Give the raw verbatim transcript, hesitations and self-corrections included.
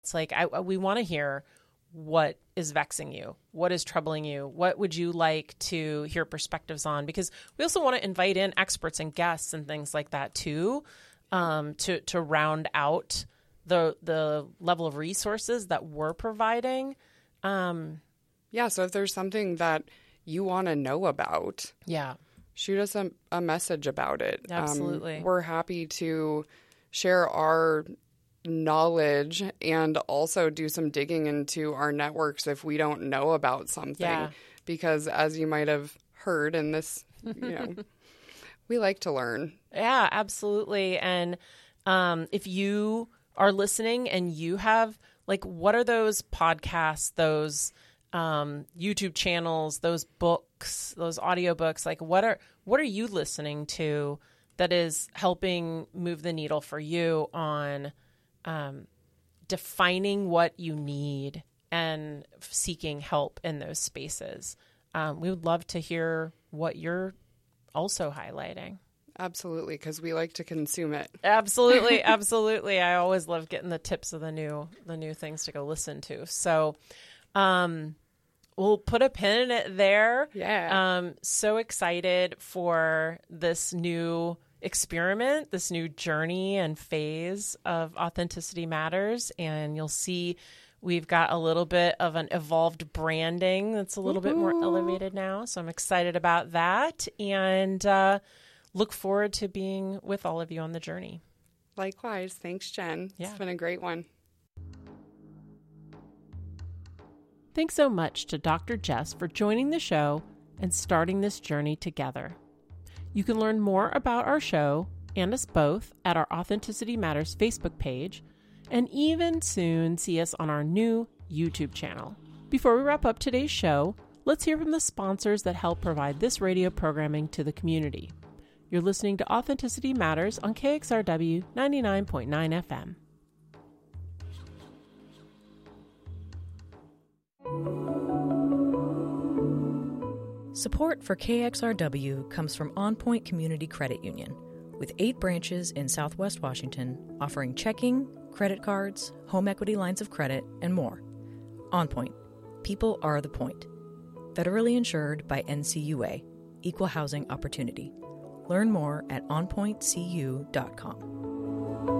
It's like, I, we want to hear what is vexing you, what is troubling you, what would you like to hear perspectives on? Because we also want to invite in experts and guests and things like that too, um, to to round out the the level of resources that we're providing. Um, yeah, so if there's something that you want to know about, yeah, shoot us a, a message about it. Absolutely. Um, we're happy to share our knowledge and also do some digging into our networks if we don't know about something. Yeah. Because as you might have heard in this, you know, we like to learn. Yeah, absolutely. And um, if you are listening and you have, like, what are those podcasts, those um, YouTube channels, those books, those audiobooks, like what are what are you listening to that is helping move the needle for you on um, defining what you need and seeking help in those spaces? Um, we would love to hear what you're also highlighting. Absolutely, because we like to consume it. Absolutely, absolutely. I always love getting the tips of the new the new things to go listen to. So um, we'll put a pin in it there. Yeah. Um, so excited for this new experiment, this new journey and phase of Authenticity Matters. And you'll see we've got a little bit of an evolved branding that's a little Woo-hoo. bit more elevated now. So I'm excited about that. And uh, look forward to being with all of you on the journey. Likewise. Thanks, Jen. Yeah. It's been a great one. Thanks so much to Doctor Jess for joining the show and starting this journey together. You can learn more about our show and us both at our Authenticity Matters Facebook page, and even soon see us on our new YouTube channel. Before we wrap up today's show, let's hear from the sponsors that help provide this radio programming to the community. You're listening to Authenticity Matters on K X R W ninety-nine point nine F M. Support for K X R W comes from On Point Community Credit Union, with eight branches in Southwest Washington offering checking, credit cards, home equity lines of credit, and more. On Point. People are the point. Federally insured by N C U A, Equal Housing Opportunity. Learn more at on point c u dot com.